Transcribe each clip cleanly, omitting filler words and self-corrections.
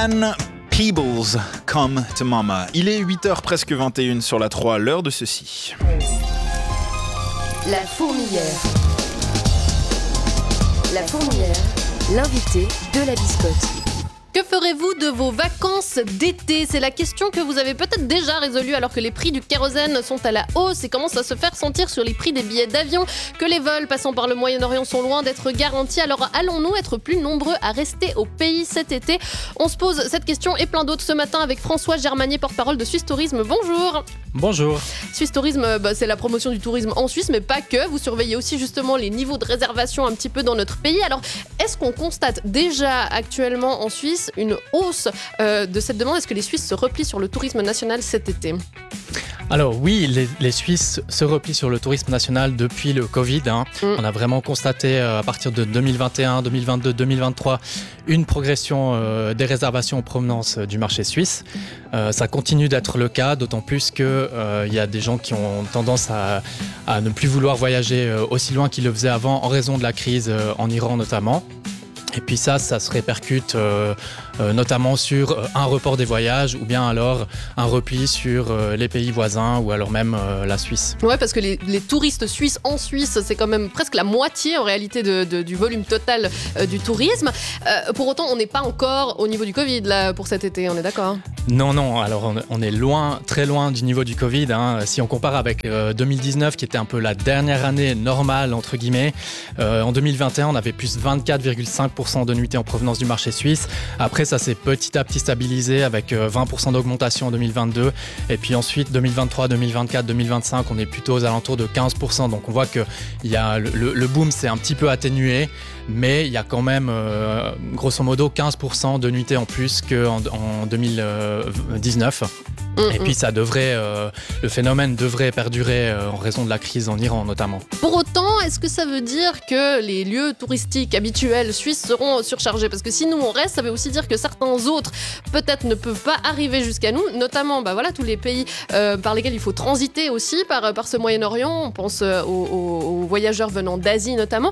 Anne Peebles, Come to Mama. Il est 8h presque 21 sur la 3, l'heure de ceci. La fourmilière. La fourmilière, l'invité de la biscotte. Que ferez-vous de vos vacances d'été ? C'est la question que vous avez peut-être déjà résolue alors que les prix du kérosène sont à la hausse et commencent à se faire sentir sur les prix des billets d'avion, que les vols passant par le Moyen-Orient sont loin d'être garantis. Alors allons-nous être plus nombreux à rester au pays cet été ? On se pose cette question et plein d'autres ce matin avec François Germanier, porte-parole de Suisse Tourisme. Bonjour. Bonjour. Suisse Tourisme, c'est la promotion du tourisme en Suisse, mais pas que. Vous surveillez aussi justement les niveaux de réservation un petit peu dans notre pays. Alors, est-ce qu'on constate déjà actuellement en Suisse une hausse de cette demande ? Est-ce que les Suisses se replient sur le tourisme national cet été ? Alors oui, les Suisses se replient sur le tourisme national depuis le Covid. On a vraiment constaté à partir de 2021, 2022, 2023 une progression des réservations en provenance du marché suisse. Ça continue d'être le cas, d'autant plus qu'il y a des gens qui ont tendance à ne plus vouloir voyager aussi loin qu'ils le faisaient avant en raison de la crise en Iran notamment. Et puis ça se répercute notamment sur un report des voyages ou bien alors un repli sur les pays voisins ou alors même la Suisse. Ouais, parce que les touristes suisses en Suisse, c'est quand même presque la moitié en réalité du volume total du tourisme. Pour autant, on n'est pas encore au niveau du Covid là, pour cet été, on est d'accord ? Non, alors on est loin, très loin du niveau du Covid. Si on compare avec 2019 qui était un peu la dernière année normale entre guillemets, en 2021 on avait plus 24,5% de nuitées en provenance du marché suisse. Après ça s'est petit à petit stabilisé avec 20% d'augmentation en 2022 et puis ensuite 2023, 2024, 2025 on est plutôt aux alentours de 15%, donc on voit que le boom s'est un petit peu atténué, mais il y a quand même grosso modo 15% de nuitées en plus qu'en 2019. Et puis le phénomène devrait perdurer en raison de la crise en Iran notamment. Pour autant, est-ce que ça veut dire que les lieux touristiques habituels suisses seront surchargés ? Parce que si nous on reste, ça veut aussi dire que certains autres peut-être ne peuvent pas arriver jusqu'à nous, notamment tous les pays par lesquels il faut transiter aussi par ce Moyen-Orient. On pense aux voyageurs venant d'Asie notamment.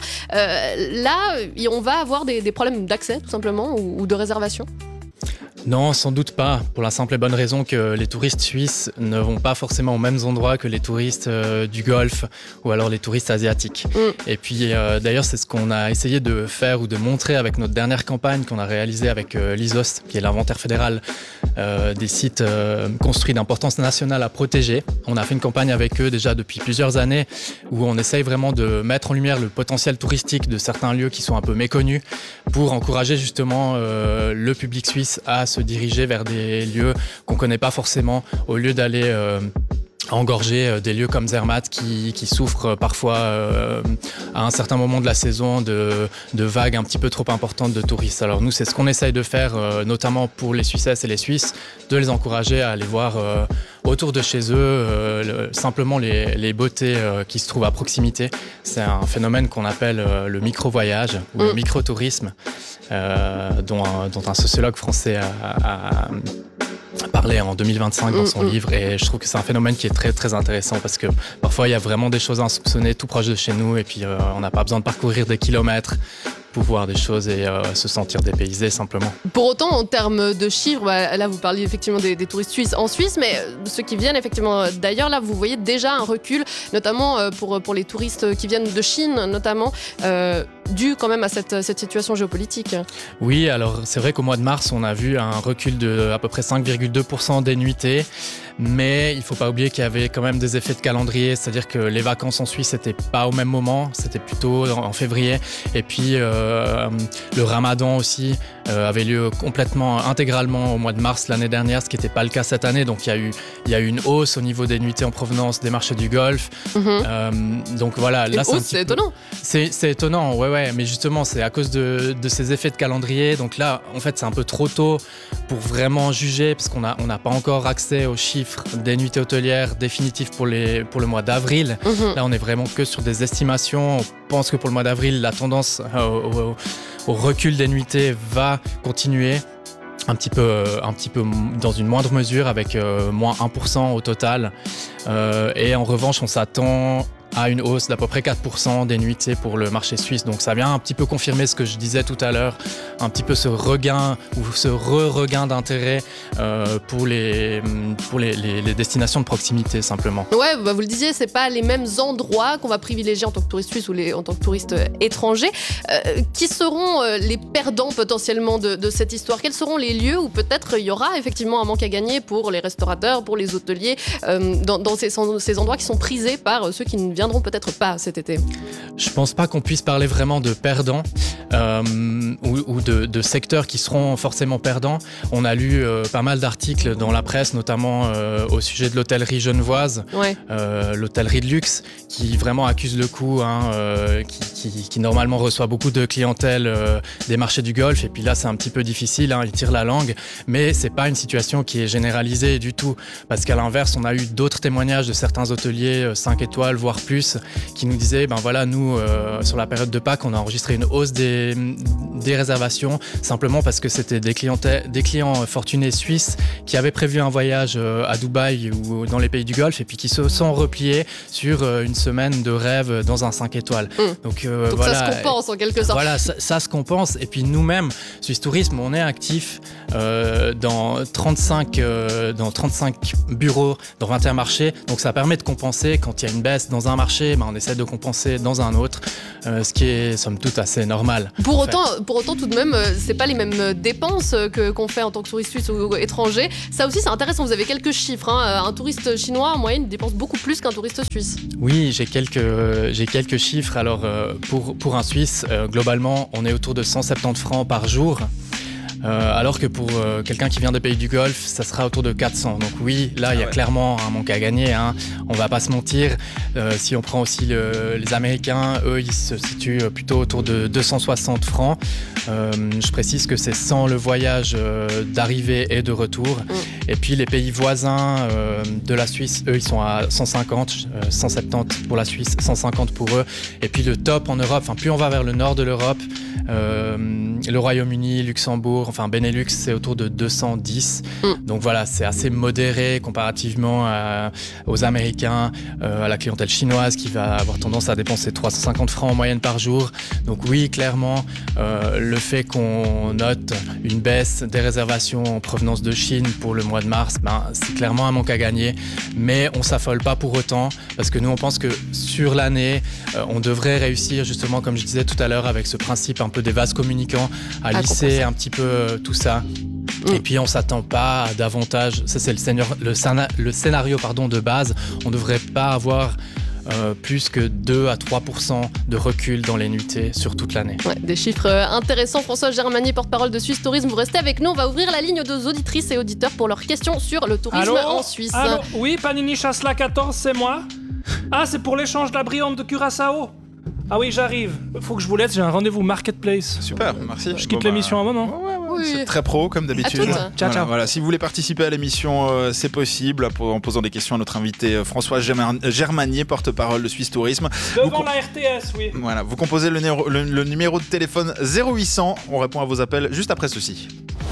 Là, on va avoir des problèmes d'accès tout simplement ou de réservation ? Non, sans doute pas, pour la simple et bonne raison que les touristes suisses ne vont pas forcément aux mêmes endroits que les touristes du Golfe ou alors les touristes asiatiques. Et puis d'ailleurs, c'est ce qu'on a essayé de faire ou de montrer avec notre dernière campagne qu'on a réalisée avec l'ISOST, qui est l'inventaire fédéral des sites construits d'importance nationale à protéger. On a fait une campagne avec eux déjà depuis plusieurs années où on essaye vraiment de mettre en lumière le potentiel touristique de certains lieux qui sont un peu méconnus pour encourager justement le public suisse à se diriger vers des lieux qu'on ne connaît pas forcément au lieu d'aller engorger des lieux comme Zermatt qui souffrent parfois à un certain moment de la saison de vagues un petit peu trop importantes de touristes. Alors nous, c'est ce qu'on essaye de faire, notamment pour les Suissesses et les Suisses, de les encourager à aller voir autour de chez eux simplement les beautés qui se trouvent à proximité. C'est un phénomène qu'on appelle le micro-voyage ou le micro-tourisme, dont un sociologue français a parlé en 2025 dans son livre, et je trouve que c'est un phénomène qui est très très intéressant parce que parfois il y a vraiment des choses insoupçonnées tout proche de chez nous et puis on n'a pas besoin de parcourir des kilomètres pour voir des choses et se sentir dépaysé simplement. Pour autant, en termes de chiffres, là vous parliez effectivement des touristes suisses en Suisse, mais ceux qui viennent effectivement d'ailleurs, là vous voyez déjà un recul, notamment pour les touristes qui viennent de Chine notamment, dû quand même à cette situation géopolitique. Oui, alors c'est vrai qu'au mois de mars, on a vu un recul de à peu près 5,2% des nuitées, mais il ne faut pas oublier qu'il y avait quand même des effets de calendrier, c'est-à-dire que les vacances en Suisse n'étaient pas au même moment, c'était plutôt en février, et puis le ramadan aussi avait lieu intégralement au mois de mars l'année dernière, ce qui n'était pas le cas cette année, donc il y a eu une hausse au niveau des nuitées en provenance des marchés du Golfe. Donc voilà, là c'est étonnant. C'est étonnant, ouais, mais justement c'est à cause de ces effets de calendrier, donc là en fait c'est un peu trop tôt pour vraiment juger parce qu'on n'a pas encore accès aux chiffres des nuitées hôtelières définitives pour le mois d'avril. Là on est vraiment que sur des estimations. On pense que pour le mois d'avril la tendance au recul des nuitées va continuer un petit peu dans une moindre mesure avec moins 1% au total. Et en revanche, on s'attend à une hausse d'à peu près 4% des nuitées pour le marché suisse. Donc ça vient un petit peu confirmer ce que je disais tout à l'heure, un petit peu ce regain ou ce regain d'intérêt pour les destinations de proximité simplement. Ouais, bah vous le disiez, c'est pas les mêmes endroits qu'on va privilégier en tant que touriste suisse ou en tant que touriste étranger. Qui seront les perdants potentiellement de cette histoire? Quels seront les lieux où peut-être il y aura effectivement un manque à gagner pour les restaurateurs, pour les hôteliers, dans ces endroits qui sont prisés par ceux qui ne viendront peut-être pas cet été? Je pense pas qu'on puisse parler vraiment de perdants ou de secteurs qui seront forcément perdants. On a lu pas mal d'articles dans la presse, notamment au sujet de l'hôtellerie genevoise, l'hôtellerie de luxe, qui vraiment accuse le coup, qui normalement reçoit beaucoup de clientèle des marchés du Golfe. Et puis là, c'est un petit peu difficile, ils tirent la langue. Mais c'est pas une situation qui est généralisée du tout. Parce qu'à l'inverse, on a eu d'autres témoignages de certains hôteliers 5 étoiles, voire plus, qui nous disaient, nous, sur la période de Pâques, on a enregistré une hausse des réservations, simplement parce que c'était des clients fortunés suisses qui avaient prévu un voyage à Dubaï ou dans les pays du Golfe et puis qui se sont repliés sur une semaine de rêve dans un 5 étoiles. Donc voilà, ça se compense en quelque sorte. Voilà, ça se compense. Et puis nous-mêmes, Suisse Tourisme, on est actifs dans 35 bureaux, dans 21 marchés. Donc ça permet de compenser. Quand il y a une baisse dans un marché, on essaie de compenser dans un autre, ce qui est somme toute assez normal. Pour autant, tout de même, c'est pas les mêmes dépenses qu'on fait en tant que touriste suisse ou étranger. Ça aussi, c'est intéressant. Vous avez quelques chiffres. Un touriste chinois, en moyenne, dépense beaucoup plus qu'un touriste suisse. Oui, j'ai quelques chiffres. Alors, pour un Suisse, globalement, on est autour de 170 francs par jour. Alors que pour quelqu'un qui vient des pays du Golfe, ça sera autour de 400. Donc oui, là, il y a clairement un manque à gagner. On va pas se mentir. Si on prend aussi les Américains, eux, ils se situent plutôt autour de 260 francs. Je précise que c'est sans le voyage d'arrivée et de retour. Et puis les pays voisins de la Suisse, eux, ils sont à 150, 170 pour la Suisse, 150 pour eux. Et puis le top en Europe, plus on va vers le nord de l'Europe, le Royaume-Uni, Luxembourg, Benelux, c'est autour de 210. Donc voilà, c'est assez modéré comparativement aux Américains, à la clientèle chinoise qui va avoir tendance à dépenser 350 francs en moyenne par jour. Donc oui, clairement, le fait qu'on note une baisse des réservations en provenance de Chine pour le mois de mars, c'est clairement un manque à gagner. Mais on s'affole pas pour autant, parce que nous, on pense que sur l'année, on devrait réussir, justement, comme je disais tout à l'heure, avec ce principe un peu des vases communicants, à lisser un petit peu tout ça. Et puis on s'attend pas à davantage, ça c'est le scénario de base, on devrait pas avoir plus que 2 à 3% de recul dans les nuitées sur toute l'année. Ouais, des chiffres intéressants. François Germanier, porte-parole de Suisse Tourisme, vous restez avec nous. On va ouvrir la ligne aux auditrices et auditeurs pour leurs questions sur le tourisme en Suisse. Allô, oui, Panini Chasselas 14, c'est moi. Ah, c'est pour l'échange de la brillante de Curaçao. Ah oui, j'arrive. Faut que je vous laisse, j'ai un rendez-vous Marketplace. Super, merci. Je quitte l'émission avant, non ? Oui. C'est très pro comme d'habitude. Ciao. Voilà, si vous voulez participer à l'émission, c'est possible en posant des questions à notre invité François Germanier, porte-parole de Suisse Tourisme. Devant la RTS, oui. Voilà, vous composez le numéro de téléphone 0800. On répond à vos appels juste après ceci.